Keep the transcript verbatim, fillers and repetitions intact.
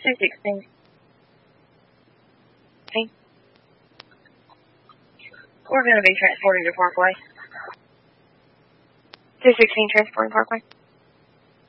two sixteen. We're going to be transporting to Parkway. two sixteen transporting Parkway.